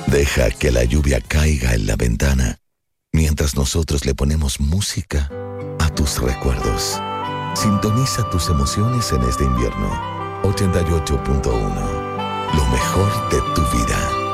Deja que la lluvia caiga en la ventana mientras nosotros le ponemos música a tus recuerdos. Sintoniza tus emociones en este invierno. 88.1. Lo mejor de tu vida.